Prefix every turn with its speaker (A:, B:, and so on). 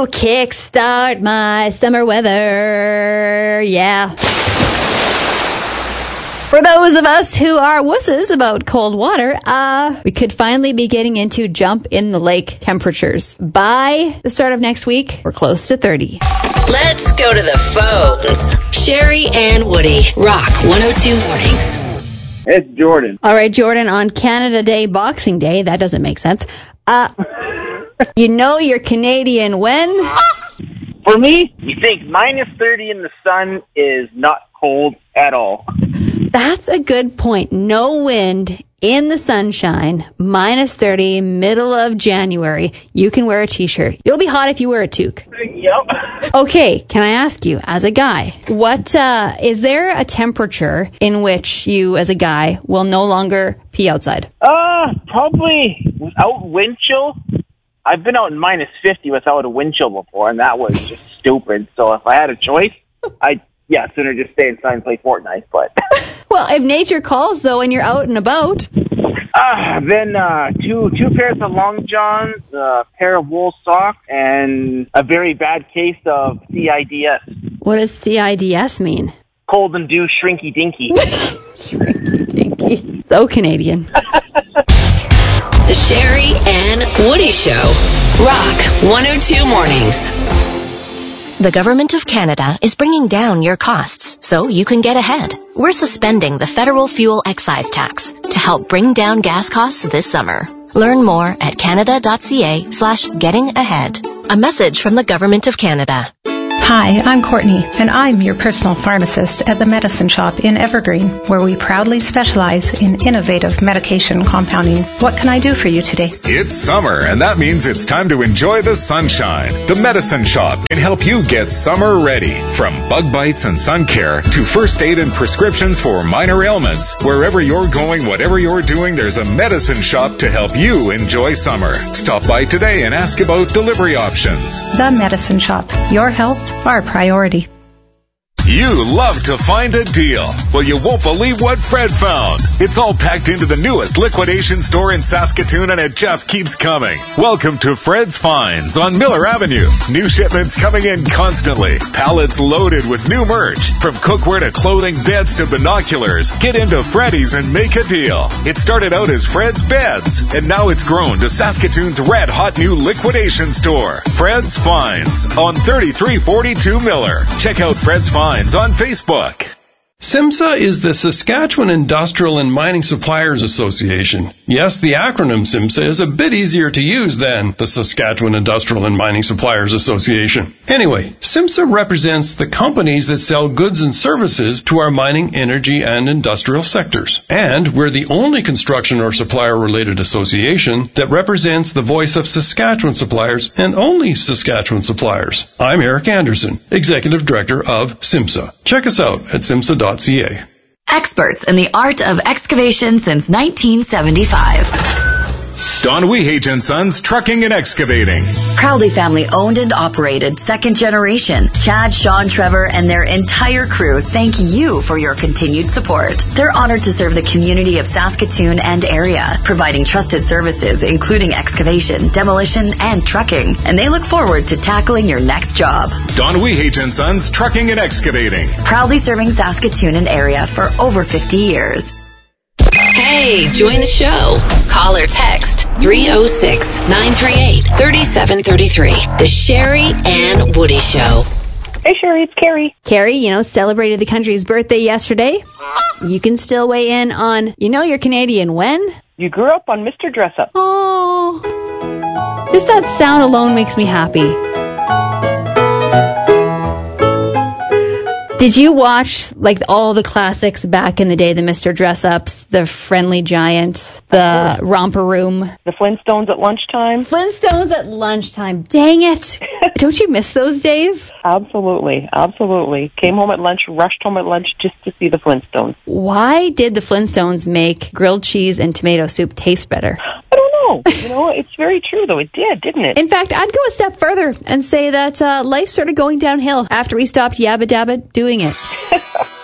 A: to kickstart my summer weather. Yeah. For those of us who are wusses about cold water, we could finally be getting into jump in the lake temperatures. By the start of next week, we're close to 30.
B: Let's go to the phones. Sherry and Woody, Rock 102 Mornings.
C: It's Jordan.
A: All right, Jordan, on Canada Day, Boxing Day, that doesn't make sense. You know you're Canadian when?
C: For me, you think minus 30 in the sun is not cold at all.
A: That's a good point. No wind, in the sunshine, minus 30, middle of January. You can wear a t-shirt. You'll be hot if you wear a toque.
C: Yep.
A: Okay, can I ask you, as a guy, what is there a temperature in which you, as a guy, will no longer pee outside?
C: Probably without wind chill. I've been out in minus 50 without a wind chill before, and that was just stupid. So if I had a choice, I'd sooner just stay inside and play Fortnite. But
A: well, if nature calls, though, and you're out and about.
C: Then two pairs of long johns, a pair of wool socks, and a very bad case of CIDS.
A: What does CIDS mean?
C: Cold and dew shrinky dinky.
A: Shrinky dinky. So Canadian.
B: The Sherry and Woody Show. Rock 102 Mornings.
D: The Government of Canada is bringing down your costs so you can get ahead. We're suspending the federal fuel excise tax to help bring down gas costs this summer. Learn more at canada.ca/getting-ahead. A message from the Government of Canada.
E: Hi, I'm Courtney, and I'm your personal pharmacist at the Medicine Shop in Evergreen, where we proudly specialize in innovative medication compounding. What can I do for you today?
F: It's summer, and that means it's time to enjoy the sunshine. The Medicine Shop can help you get summer ready. From bug bites and sun care to first aid and prescriptions for minor ailments. Wherever you're going, whatever you're doing, there's a Medicine Shop to help you enjoy summer. Stop by today and ask about delivery options.
E: The Medicine Shop. Your health, our priority.
F: You love to find a deal. Well, you won't believe what Fred found. It's all packed into the newest liquidation store in Saskatoon, and it just keeps coming. Welcome to Fred's Finds on Miller Avenue. New shipments coming in constantly. Pallets loaded with new merch. From cookware to clothing, beds to binoculars. Get into Freddy's and make a deal. It started out as Fred's Beds, and now it's grown to Saskatoon's red-hot new liquidation store. Fred's Finds on 3342 Miller. Check out Fred's Finds on Facebook.
G: SIMSA is the Saskatchewan Industrial and Mining Suppliers Association. Yes, the acronym SIMSA is a bit easier to use than the Saskatchewan Industrial and Mining Suppliers Association. Anyway, SIMSA represents the companies that sell goods and services to our mining, energy, and industrial sectors. And we're the only construction or supplier-related association that represents the voice of Saskatchewan suppliers and only Saskatchewan suppliers. I'm Eric Anderson, Executive Director of SIMSA. Check us out at simsa.ca.
H: Experts in the art of excavation since 1975.
F: Don Wehage & Sons Trucking and Excavating.
H: Proudly family owned and operated, second generation. Chad, Sean, Trevor, and their entire crew thank you for your continued support. They're honored to serve the community of Saskatoon and area, providing trusted services including excavation, demolition, and trucking. And they look forward to tackling your next job.
F: Don Wehage & Sons Trucking and Excavating.
H: Proudly serving Saskatoon and area for over 50 years.
B: Hey, join the show. Call or text 306-938-3733. The Sherry and Woody Show.
I: Hey, Sherry, it's Carrie.
A: Carrie, celebrated the country's birthday yesterday. You can still weigh in on, you're Canadian when?
I: You grew up on Mr. Dressup.
A: Oh, just that sound alone makes me happy. Did you watch all the classics back in the day, the Mr. Dress-Ups, the Friendly Giant, the Romper Room?
I: The Flintstones at lunchtime?
A: Flintstones at lunchtime. Dang it. Don't you miss those days?
I: Absolutely. Absolutely. Came home at lunch, rushed home at lunch just to see the Flintstones.
A: Why did the Flintstones make grilled cheese and tomato soup taste better?
I: I don't know. It's very true, though. It did, didn't it?
A: In fact, I'd go a step further and say that life started going downhill after we stopped yabba dabba doing it.